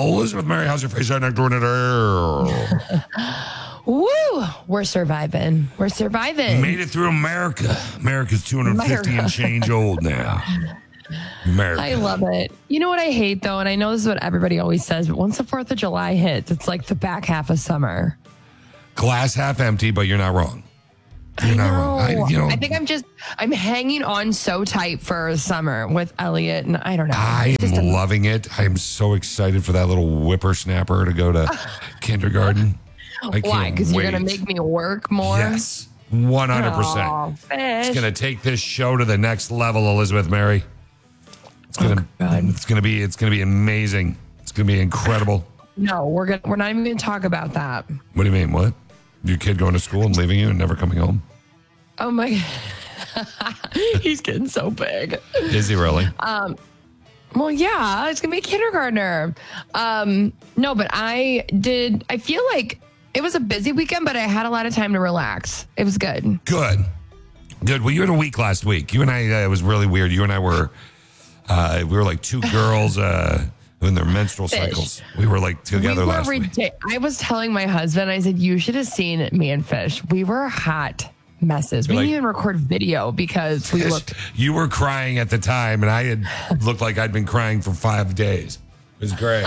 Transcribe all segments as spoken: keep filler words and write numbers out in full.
Elizabeth Mary, how's your face out next door today? Woo! We're surviving. We're surviving. Made it through America. America's two hundred fifty America. And change old now. America. I love it. You know what I hate, though? And I know this is what everybody always says, but once the fourth of July hits, it's like the back half of summer. Glass half empty, but you're not wrong. You're I not know. wrong. I, you know, I think I'm just, I'm hanging on so tight for summer with Elliot, and I don't know. I am a, loving it. I'm so excited for that little whippersnapper to go to kindergarten. I Why? Because you're going to make me work more? Yes, one hundred percent. Oh, it's going to take this show to the next level, Elizabeth Mary. It's going to oh, it's going to be it's going to be amazing. It's going to be incredible. No, we're going we're not even going to talk about that. What do you mean? What? Your kid going to school and leaving you and never coming home? Oh my God. He's getting so big. Is he really? Um Well, yeah, it's going to be a kindergartner. Um, no, but I did, I feel like it was a busy weekend, but I had a lot of time to relax. It was good. Good. Good. Well, you had a week last week. You and I, uh, it was really weird. You and I were, uh, we were like two girls uh, in their menstrual Fish. cycles. We were like together we were last ridi- week. I was telling my husband, I said, you should have seen me and Fish. We were hot messes. We Like- didn't even record video because we looked. You were crying at the time, and I had looked like I'd been crying for five days. It was great.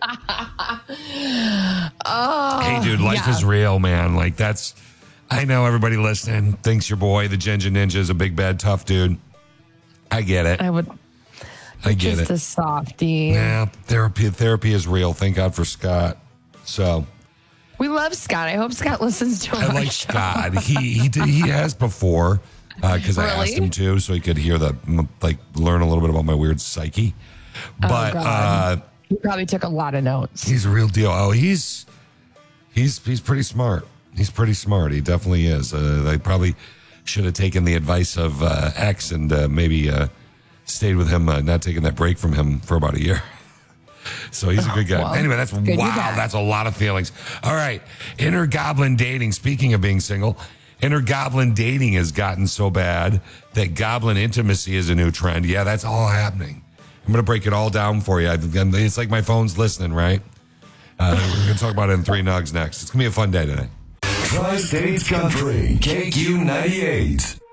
Oh, hey, dude, life yeah. is real, man. Like, that's, I know everybody listening thinks your boy, the Ginger Ninja, is a big, bad, tough dude. I get it. I would. I get just it. a softie. Yeah, therapy, therapy is real. Thank God for Scott. So. We love Scott. I hope Scott listens to our I like show. Scott. He he did, he has before because uh, I Really? asked him to, so he could hear the like learn a little bit about my weird psyche. But oh, uh, he probably took a lot of notes. he's a real deal. Oh, he's he's he's pretty smart. He's pretty smart. He definitely is. Uh, I probably should have taken the advice of uh, X and uh, maybe uh, stayed with him, uh, not taking that break from him for about a year. So he's a good guy. Well, anyway, that's good wow. back. That's a lot of feelings. All right. Inner goblin dating. Speaking of being single, inner goblin dating has gotten so bad that goblin intimacy is a new trend. Yeah, that's all happening. I'm going to break it all down for you. It's like my phone's listening, right? Uh, we're going to talk about it in three nugs next. It's going to be a fun day today. Tri-States Country, K Q ninety-eight.